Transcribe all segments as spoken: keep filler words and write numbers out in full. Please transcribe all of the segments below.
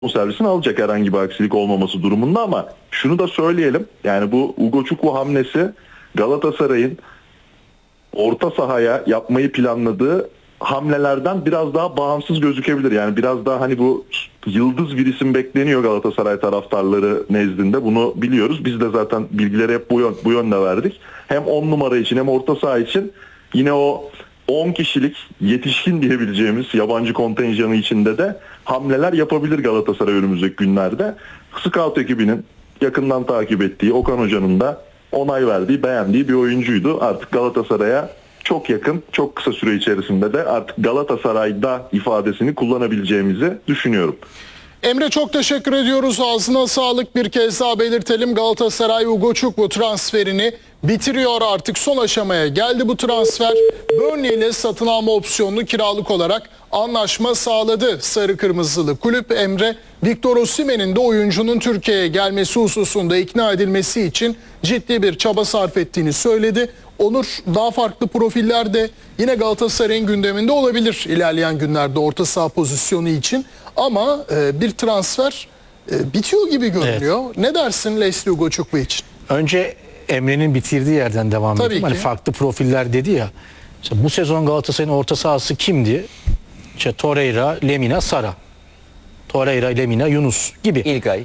servisini alacak herhangi bir aksilik olmaması durumunda, ama şunu da söyleyelim. Yani bu Ugojukwu hamlesi Galatasaray'ın orta sahaya yapmayı planladığı hamlelerden biraz daha bağımsız gözükebilir. Yani biraz daha hani bu yıldız bir isim bekleniyor Galatasaray taraftarları nezdinde. Bunu biliyoruz. Biz de zaten bilgileri hep bu, yön, bu yönde verdik. Hem on numara için hem orta saha için yine o on kişilik yetişkin diyebileceğimiz yabancı kontenjanı içinde de hamleler yapabilir Galatasaray önümüzdeki günlerde. Scout ekibinin yakından takip ettiği, Okan Hoca'nın da onay verdiği, beğendiği bir oyuncuydu. Artık Galatasaray'a çok yakın, çok kısa süre içerisinde de artık Galatasaray'da ifadesini kullanabileceğimizi düşünüyorum. Emre, çok teşekkür ediyoruz. Ağzına sağlık. Bir kez daha belirtelim. Galatasaray Ugojukwu transferini bitiriyor artık. Son aşamaya geldi bu transfer. Burnley ile satın alma opsiyonlu kiralık olarak anlaşma sağladı sarı kırmızılı kulüp. Emre, Victor Osimhen'in de oyuncunun Türkiye'ye gelmesi hususunda ikna edilmesi için ciddi bir çaba sarf ettiğini söyledi. Onur, daha farklı profiller de yine Galatasaray'ın gündeminde olabilir ilerleyen günlerde orta saha pozisyonu için. Ama e, bir transfer e, bitiyor gibi görünüyor. Evet. Ne dersin Leslie Ugojukwu için? Önce Emre'nin bitirdiği yerden devam Tabii edelim. Hani farklı profiller dedi ya. İşte bu sezon Galatasaray'ın orta sahası kimdi? İşte Torreira, Lemina, Sara. Torreira, Lemina, Yunus gibi. İlkay.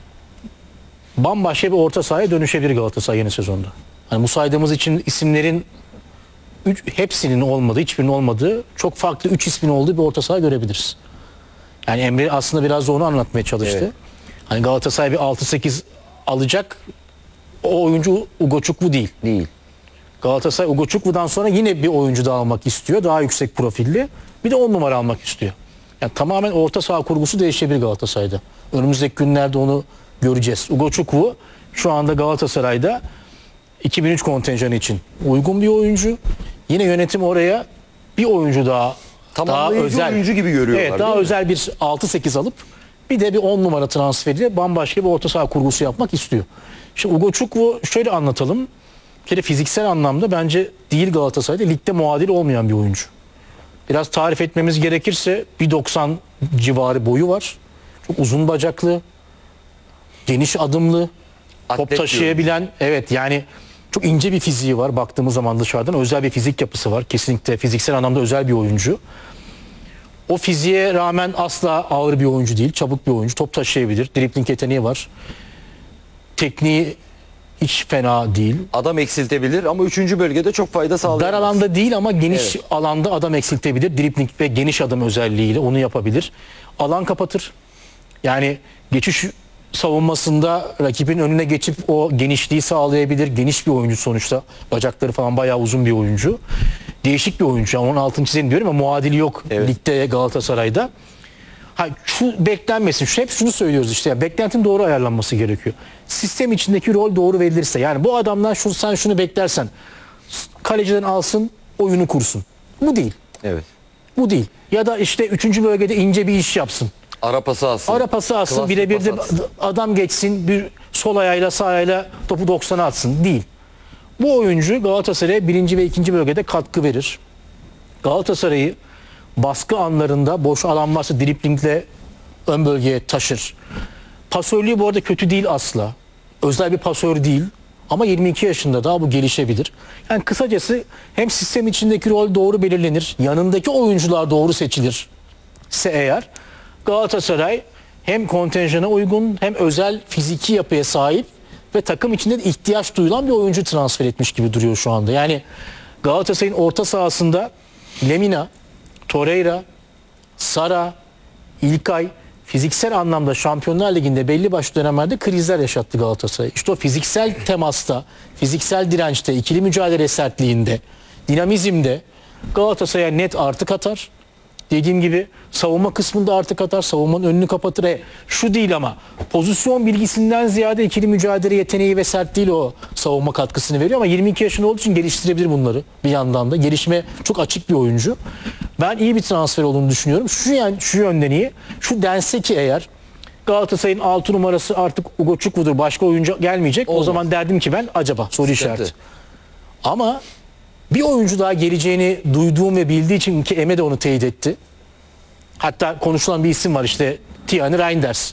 Bambaşka bir orta sahaya dönüşebilir Galatasaray yeni sezonda. Hani bu saydığımız için isimlerin üç, hepsinin olmadığı, hiçbirinin olmadığı, çok farklı üç ismin olduğu bir orta saha görebiliriz. Yani Emre aslında biraz da onu anlatmaya çalıştı. Evet. Hani Galatasaray bir altı sekiz alacak. O oyuncu Ugojukwu değil. Değil. Galatasaray Ugojukwo'dan sonra yine bir oyuncu daha almak istiyor. Daha yüksek profilli. Bir de on numara almak istiyor. Yani tamamen orta saha kurgusu değişebilir Galatasaray'da. Önümüzdeki günlerde onu göreceğiz. Ugojukwu şu anda Galatasaray'da iki bin üç kontenjanı için uygun bir oyuncu. Yine yönetim oraya bir oyuncu daha daha özel oyuncu gibi görüyorlar. Evet, daha özel bir altı sekiz alıp bir de bir on numara transferiyle bambaşka bir orta saha kurgusu yapmak istiyor. Şimdi Ugojukwu şöyle anlatalım. Bir kere fiziksel anlamda bence değil Galatasaray'da ligde muadil olmayan bir oyuncu. Biraz tarif etmemiz gerekirse bir doksan civarı boyu var. Çok uzun bacaklı, geniş adımlı, Atlet top taşıyabilen, diyorum. Evet yani çok ince bir fiziği var baktığımız zaman dışarıdan. Özel bir fizik yapısı var. Kesinlikle fiziksel anlamda özel bir oyuncu. O fiziğe rağmen asla ağır bir oyuncu değil. Çabuk bir oyuncu. Top taşıyabilir. Dribling yeteneği var. Tekniği hiç fena değil. Adam eksiltebilir ama üçüncü bölgede çok fayda sağlayamaz. Dar alanda değil ama geniş evet. alanda adam eksiltebilir. Dribling ve geniş adım özelliğiyle onu yapabilir. Alan kapatır. Yani geçiş savunmasında rakibin önüne geçip o genişliği sağlayabilir. Geniş bir oyuncu sonuçta. Bacakları falan bayağı uzun bir oyuncu. Değişik bir oyuncu. Yani onun altını çizelim diyorum ama muadili yok evet. Ligde Galatasaray'da. Ha, şu beklenmesin. Şu, hep şunu söylüyoruz işte. Yani beklentinin doğru ayarlanması gerekiyor. Sistem içindeki rol doğru verilirse. Yani bu adamdan şu, sen şunu beklersen kaleciden alsın, oyunu kursun. Bu değil. Evet. Bu değil. Ya da işte üçüncü bölgede ince bir iş yapsın. Ara pası alsın. Ara pası alsın. Birebir de adam geçsin. Bir sol ayağıyla sağ ayağıyla topu doksana atsın. Değil. Bu oyuncu Galatasaray'a birinci ve ikinci bölgede katkı verir. Galatasaray'ı baskı anlarında boş alan varsa driblingle ön bölgeye taşır. Pasörlüğü bu arada kötü değil asla. Özel bir pasör değil. Ama yirmi iki yaşında daha bu gelişebilir. Yani kısacası hem sistem içindeki rol doğru belirlenir. Yanındaki oyuncular doğru seçilirse eğer Galatasaray hem kontenjana uygun hem özel fiziki yapıya sahip ve takım içinde de ihtiyaç duyulan bir oyuncu transfer etmiş gibi duruyor şu anda. Yani Galatasaray'ın orta sahasında Lemina, Torreira, Sara, İlkay fiziksel anlamda Şampiyonlar Ligi'nde belli başlı dönemlerde krizler yaşattı Galatasaray. İşte o fiziksel temasta, fiziksel dirençte, ikili mücadele sertliğinde, dinamizmde Galatasaray'a net artı katar. Dediğim gibi savunma kısmında artık atar, savunmanın önünü kapatır. E, şu değil ama pozisyon bilgisinden ziyade ikili mücadele yeteneği ve sertliğiyle o savunma katkısını veriyor ama yirmi iki yaşında olduğu için geliştirebilir bunları bir yandan da. Gelişme çok açık bir oyuncu. Ben iyi bir transfer olduğunu düşünüyorum. Şu yani şu yönden iyi. Şu dense ki eğer Galatasaray'ın altı numarası artık Ugojukwo'dur, başka oyuncu gelmeyecek. Olmaz. O zaman derdim ki ben acaba soru işareti. Ama bir oyuncu daha geleceğini duyduğum ve bildiği için ki Eme de onu teyit etti. Hatta konuşulan bir isim var işte Tiani Reinders.